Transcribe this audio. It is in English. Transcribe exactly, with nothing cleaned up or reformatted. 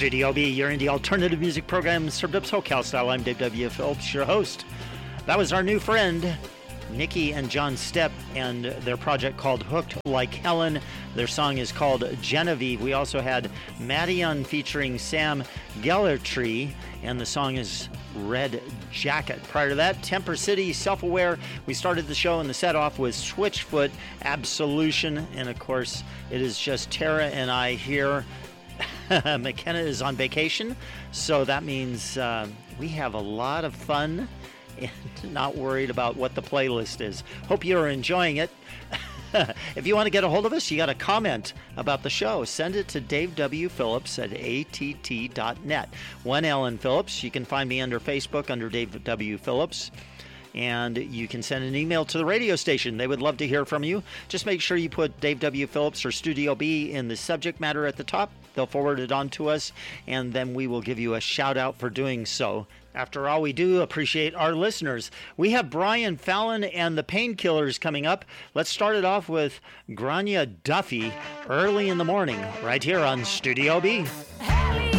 Studio B, your indie alternative music program served up SoCal style. I'm Dave W. Phillips, your host. That was our new friend, Nikki and John Stepp, and their project called Hooked Like Helen. Their song is called Genevieve. We also had Madion featuring Sam Gellertree, and the song is Red Jacket. Prior to that, Temper City, Self-Aware. We started the show and the set off with Switchfoot, Absolution, and of course, it is just Tara and I here. McKenna is on vacation, so that means uh, we have a lot of fun and not worried about what the playlist is. Hope you're enjoying it. If you want to get a hold of us, you got a comment about the show, send it to Dave W. Phillips at A T T dot net. One Ellen Phillips. You can find me under Facebook under Dave W. Phillips. And you can send an email to the radio station. They would love to hear from you. Just make sure you put Dave W. Phillips or Studio B in the subject matter at the top. They'll forward it on to us, and then we will give you a shout out for doing so. After all, we do appreciate our listeners. We have Brian Fallon and the Painkillers coming up. Let's start it off with Grania Duffy, Early in the Morning, right here on Studio B.